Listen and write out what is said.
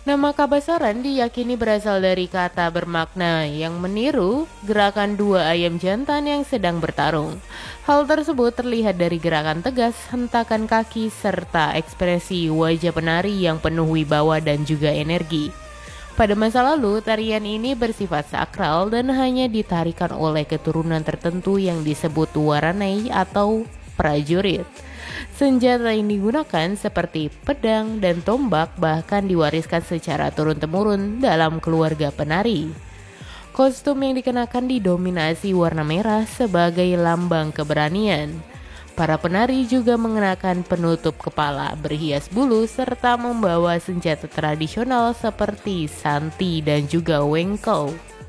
Nama Kabasaran diyakini berasal dari kata bermakna yang meniru gerakan dua ayam jantan yang sedang bertarung. Hal tersebut terlihat dari gerakan tegas, hentakan kaki, serta ekspresi wajah penari yang penuh wibawa dan juga energi. Pada masa lalu, tarian ini bersifat sakral dan hanya ditarikan oleh keturunan tertentu yang disebut waranai atau prajurit. Senjata yang digunakan seperti pedang dan tombak bahkan diwariskan secara turun-temurun dalam keluarga penari. Kostum yang dikenakan didominasi warna merah sebagai lambang keberanian. Para penari juga mengenakan penutup kepala berhias bulu serta membawa senjata tradisional seperti santi dan juga wengkau.